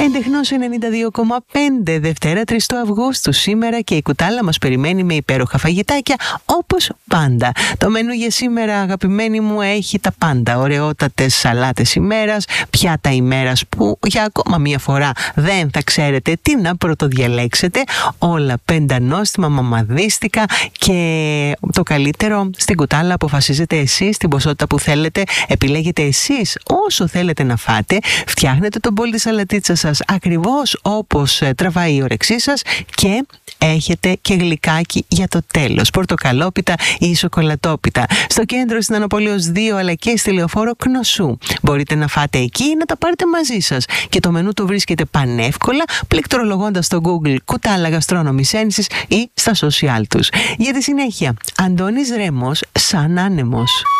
Εντεχνώς 92,5 Δευτέρα 3 του Αυγούστου σήμερα και η κουτάλα μας περιμένει με υπέροχα φαγητάκια όπως πάντα. Το μενού για σήμερα, αγαπημένοι μου, έχει τα πάντα. Ωραιότατες σαλάτες ημέρας, πιάτα ημέρας που για ακόμα μία φορά δεν θα ξέρετε τι να πρωτοδιαλέξετε. Όλα πεντανόστιμα, μαμαδίστικα και το καλύτερο, στην κουτάλα αποφασίζετε εσείς την ποσότητα που θέλετε, επιλέγετε εσείς όσο θέλετε να φάτε, φτιάχνετε τον μπολ της σαλατίτσας σας ακριβώς όπως τραβάει η όρεξή σας και έχετε και γλυκάκι για το τέλος, πορτοκαλόπιτα ή σοκολατόπιτα. Στο κέντρο στην Ανοπολίως 2 αλλά και στη Λεωφόρο Κνωσού. Μπορείτε να φάτε εκεί ή να τα πάρετε μαζί σας. Και το μενού το βρίσκεται πανεύκολα πληκτρολογώντας στο Google κουτάλα Gastronomy Senses ή στα social τους. Για τη συνέχεια, Αντώνης Ρέμος, σαν άνεμος.